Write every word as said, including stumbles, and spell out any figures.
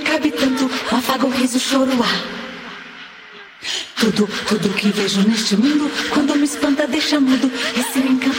cabe tanto, um afago, um riso, choro, ah. Tudo, tudo que vejo neste mundo, quando me espanta deixa mudo, esse me encanta.